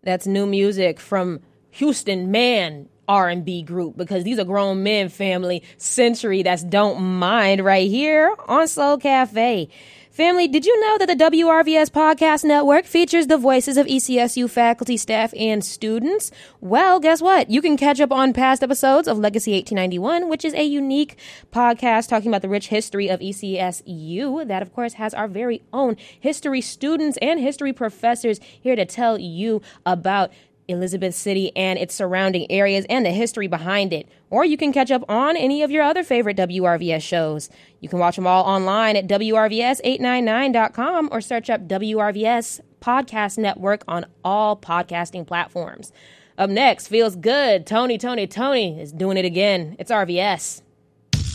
That's new music from Houston Man R&B group, because these are grown men, family. Century, that's Don't Mind, right here on Soul Cafe. Family, did you know that the WRVS Podcast Network features the voices of ECSU faculty, staff, and students? Well, guess what? You can catch up on past episodes of Legacy 1891, which is a unique podcast talking about the rich history of ECSU that, of course, has our very own history students and history professors here to tell you about Elizabeth City and its surrounding areas and the history behind it. Or you can catch up on any of your other favorite WRVS shows. You can watch them all online at WRVS899.com or search up WRVS Podcast Network on all podcasting platforms. Up next, Feels Good. Tony is doing it again. It's RVS.